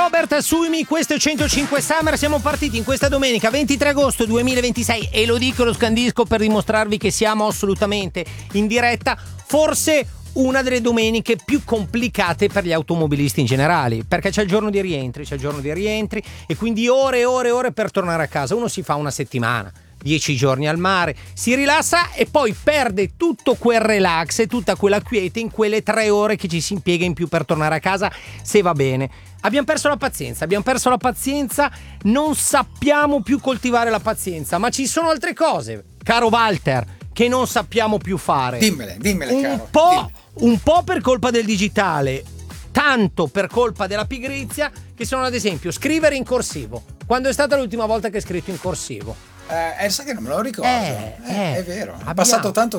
Robert, Suimi, questo è 105 Summer. Siamo partiti in questa domenica 23 agosto 2026 e lo dico e lo scandisco per dimostrarvi che siamo assolutamente in diretta. Forse una delle domeniche più complicate per gli automobilisti in generale, perché c'è il giorno di rientri e quindi ore e ore e ore per tornare a casa. Uno si fa una settimana, 10 giorni al mare, si rilassa e poi perde tutto quel relax e tutta quella quiete in quelle 3 ore che ci si impiega in più per tornare a casa, se va bene. Abbiamo perso la pazienza, non sappiamo più coltivare la pazienza, ma ci sono altre cose, caro Walter, che non sappiamo più fare. Dimmele, caro. Un po' per colpa del digitale, tanto per colpa della pigrizia, che sono ad esempio scrivere in corsivo. Quando è stata l'ultima volta che hai scritto in corsivo? Sai che non me lo ricordo. È vero, è passato tanto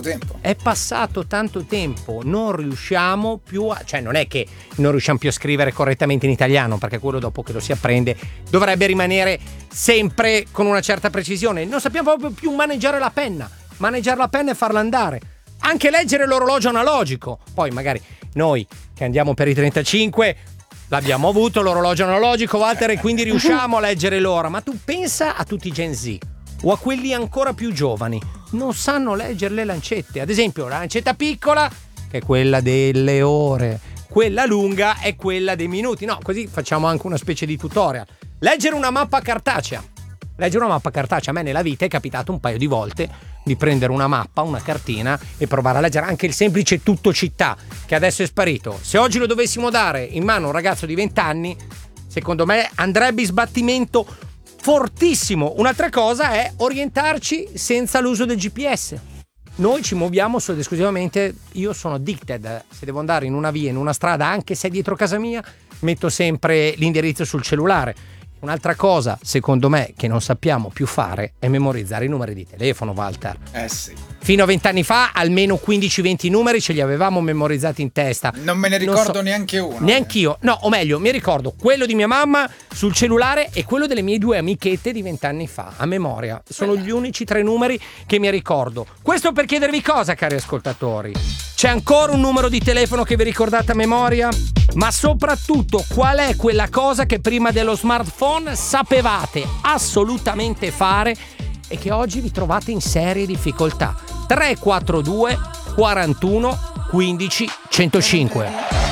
tempo. Non riusciamo più cioè non è che non riusciamo più a scrivere correttamente in italiano, perché quello dopo che lo si apprende dovrebbe rimanere sempre con una certa precisione. Non sappiamo proprio più maneggiare la penna e farla andare. Anche leggere l'orologio analogico. Poi magari noi che andiamo per i 35 l'abbiamo avuto l'orologio analogico, Walter, e quindi riusciamo a leggere l'ora. Ma tu pensa a tutti i Gen Z o a quelli ancora più giovani, non sanno leggere le lancette. Ad esempio la lancetta piccola, che è quella delle ore, quella lunga è quella dei minuti. No, così facciamo anche una specie di tutorial. Leggere una mappa cartacea. A me nella vita è capitato un paio di volte di prendere una mappa, una cartina e provare a leggere anche il semplice tutto città, che adesso è sparito. Se oggi lo dovessimo dare in mano a un ragazzo di 20 anni, secondo me andrebbe in sbattimento fortissimo. Un'altra cosa è orientarci senza l'uso del GPS. Noi ci muoviamo solo ed esclusivamente, io sono addicted, se devo andare in una via, in una strada, anche se è dietro casa mia, metto sempre l'indirizzo sul cellulare. Un'altra cosa, secondo me, che non sappiamo più fare è memorizzare i numeri di telefono, Walter. Sì. Fino a 20 anni fa almeno 15-20 numeri ce li avevamo memorizzati in testa. Non me ne ricordo neanche uno. Neanch'io. No, o meglio, mi ricordo quello di mia mamma sul cellulare e quello delle mie 2 amichette di 20 anni fa, a memoria. Sono gli unici 3 numeri che mi ricordo. Questo per chiedervi cosa, cari ascoltatori? C'è ancora un numero di telefono che vi ricordate a memoria? Ma soprattutto, qual è quella cosa che prima dello smartphone sapevate assolutamente fare e che oggi vi trovate in serie difficoltà? 342 41 15 105.